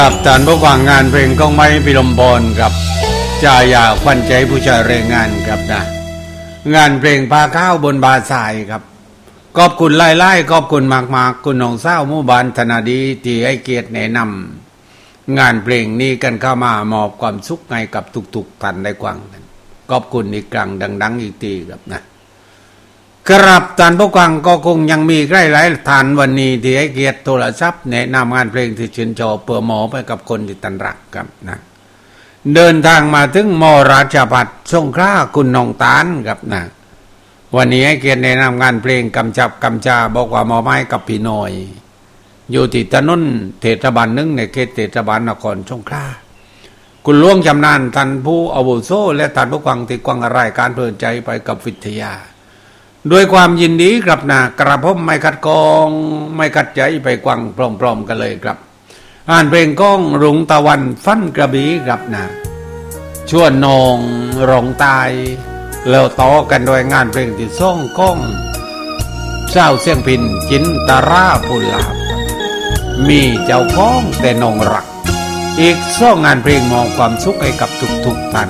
ครับท่านผู้ฟังงานเพลงก้องไม้พิรมพรกับจ่ายาควันใจผู้ชายแรงงานครับนะงานเพลงพาข้าวบนบาทรายครับขอบคุณไล่ขอบคุณมากคุณน้องสาวหมู่บ้านธนาดีที่ให้เกียรติแนะนำงานเพลงนี้กันเข้ามามอบความสุขให้กับทุกท่านได้ฟังกันขอบคุณอีกครั้งดังๆอีกทีครับนะครับท่านผู้ฟังก็คงยังมีใกล้หลายท่านวันนี้ที่ให้เกียรติโทรศัพท์แนะนำงานเพลงที่ชื่นชอบเพื่อหมอไปกับคนที่ตันรักครับนะเดินทางมาถึงมราชภัฏสงขลาคุณน้องตาลครับนะวันนี้ให้เกียรติแนะนำงานเพลงกำจับกำจาบอกว่าหมอไม้กับพี่น้อยอยู่ที่ถนนเทศบาลหนึ่งในเขตเทศบาลนครสงขลาคุณล่วงจำนานท่านผู้อาวุโสและท่านผู้ฟังที่ฟังรายการเพลินใจไปกับวิทยาด้วยความยินดีครับนะกระผมไม่ขัดกองไม่ขัดใจไปกวังพร้อมๆกันเลยครับอ่านเพลงก้องรุงตะวันฟันกระบี่ครับนะชวนนองร้องตายแล้วต่อกันโดยงานเพลงที่ซ่องก้องเจ้าเสียงพินจินตราภูลาภมีเจ้าของแต่นองรักอีกซ่องงานเพลงมองความสุขให้กับทุกท่าน